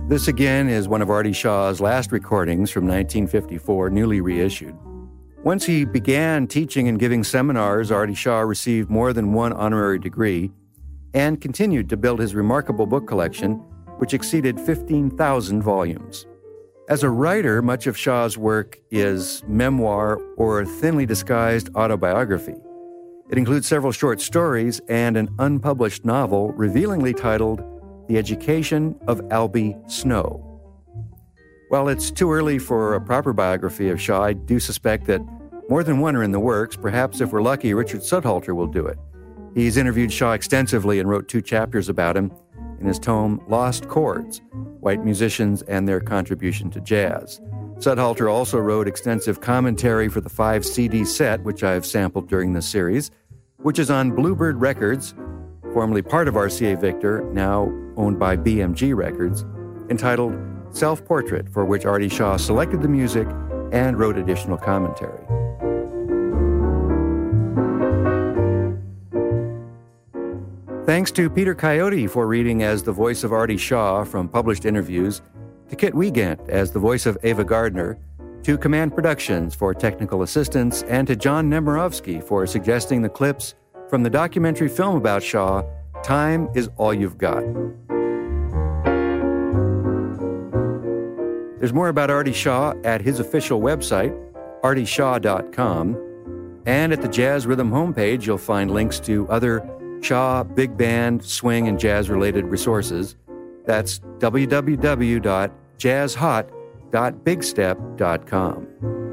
This again is one of Artie Shaw's last recordings from 1954, newly reissued. Once he began teaching and giving seminars, Artie Shaw received more than one honorary degree and continued to build his remarkable book collection, which exceeded 15,000 volumes. As a writer, much of Shaw's work is memoir or thinly disguised autobiography. It includes several short stories and an unpublished novel revealingly titled The Education of Albie Snow. While it's too early for a proper biography of Shaw, I do suspect that more than one are in the works. Perhaps if we're lucky, Richard Sudhalter will do it. He's interviewed Shaw extensively and wrote 2 chapters about him in his tome Lost Chords, White Musicians and Their Contribution to Jazz. Sudhalter also wrote extensive commentary for the 5-CD set, which I've sampled during this series, which is on Bluebird Records, formerly part of RCA Victor, now owned by BMG Records, entitled Self-Portrait, for which Artie Shaw selected the music and wrote additional commentary. Thanks to Peter Coyote for reading as the voice of Artie Shaw from published interviews, to Kit Wiegand as the voice of Ava Gardner, to Command Productions for technical assistance, and to John Nemirovsky for suggesting the clips from the documentary film about Shaw, Time Is All You've Got. There's more about Artie Shaw at his official website, artieshaw.com, and at the Jazz Rhythm homepage you'll find links to other Shaw, big band, swing, and jazz-related resources. That's www.jazzhot.bigstep.com.